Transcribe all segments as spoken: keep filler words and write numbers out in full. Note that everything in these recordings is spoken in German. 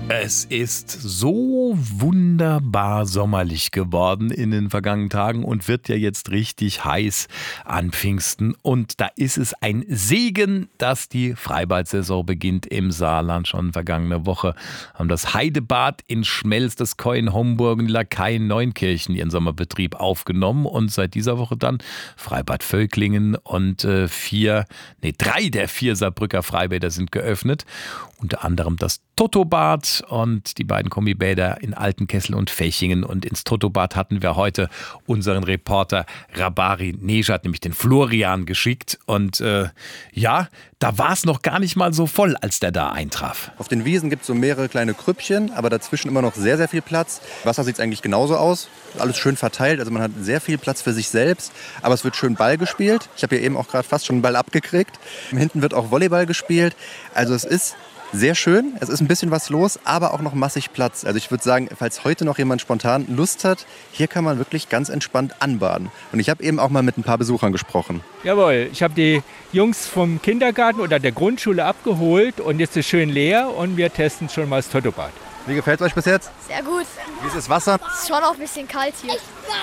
Es ist so wunderbar sommerlich geworden in den vergangenen Tagen und wird ja jetzt richtig heiß an Pfingsten. Und da ist es ein Segen, dass die Freibad-Saison beginnt im Saarland. Schon vergangene Woche haben das Heidebad in Schmelz, das Koi in Homburg und Lakai in Neunkirchen ihren Sommerbetrieb aufgenommen. Und seit dieser Woche dann Freibad Völklingen und äh, vier, nee, drei der vier Saarbrücker Freibäder sind geöffnet. Unter anderem das Totobad und die beiden Kombibäder in Altenkessel und Fechingen. Und ins Totobad hatten wir heute unseren Reporter Rabari Nejad, nämlich den Florian, geschickt. Und äh, ja, da war es noch gar nicht mal so voll, als der da eintraf. Auf den Wiesen gibt es so mehrere kleine Krüppchen, aber dazwischen immer noch sehr, sehr viel Platz. Wasser sieht eigentlich genauso aus. Alles schön verteilt, also man hat sehr viel Platz für sich selbst. Aber es wird schön Ball gespielt. Ich habe hier eben auch gerade fast schon einen Ball abgekriegt. Hinten wird auch Volleyball gespielt. Also es ist sehr schön, es ist ein bisschen was los, aber auch noch massig Platz. Also ich würde sagen, falls heute noch jemand spontan Lust hat, hier kann man wirklich ganz entspannt anbaden. Und ich habe eben auch mal mit ein paar Besuchern gesprochen. Jawohl, ich habe die Jungs vom Kindergarten oder der Grundschule abgeholt und jetzt ist es schön leer und wir testen schon mal das Totobad. Wie gefällt es euch bis jetzt? Sehr gut. Wie ist das Wasser? Es ist schon auch ein bisschen kalt hier.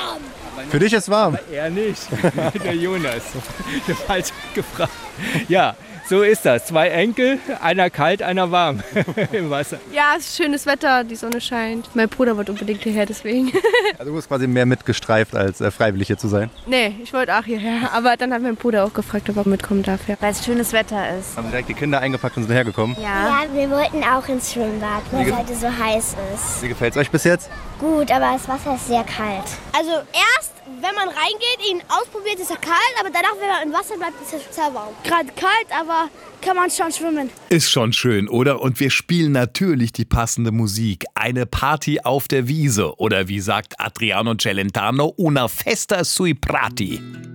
Für dich ist es warm. Aber er nicht, der Jonas. Der falsch gefragt. Ja, so ist das. Zwei Enkel, einer kalt, einer warm im Wasser. Ja, es ist schönes Wetter, die Sonne scheint. Mein Bruder wollte unbedingt hierher, deswegen. Also du bist quasi mehr mitgestreift, als äh, freiwillig hier zu sein. Nee, ich wollte auch hierher. Aber dann hat mein Bruder auch gefragt, ob er mitkommen darf. Ja. Weil es schönes Wetter ist. Haben direkt die Kinder eingepackt und sind hergekommen? Ja. Ja, wir wollten auch ins Schwimmbad, weil es heute so heiß ist. Wie gefällt es euch bis jetzt? Gut, aber das Wasser ist sehr kalt. Also erst, wenn man reingeht, ihn ausprobiert, ist er kalt, aber danach, wenn man im Wasser bleibt, ist er sehr warm. Gerade kalt, aber kann man schon schwimmen. Ist schon schön, oder? Und wir spielen natürlich die passende Musik. Eine Party auf der Wiese. Oder wie sagt Adriano Celentano, una festa sui prati.